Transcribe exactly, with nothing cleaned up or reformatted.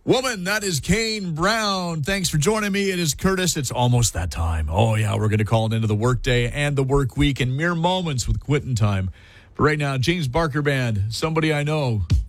Woman, that is Kane Brown. Thanks for joining me. It is Curtis. It's almost that time. Oh, yeah, we're going to call it into the workday and the work week in mere moments with Quitting Time. But right now, James Barker Band, Somebody I Know.